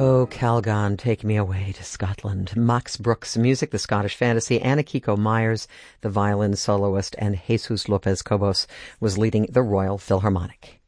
Oh, Calgon, take me away to Scotland. Max Brooks' music, the Scottish Fantasy. Anna Kiko Myers, the violin soloist, and Jesus Lopez Cobos was leading the Royal Philharmonic.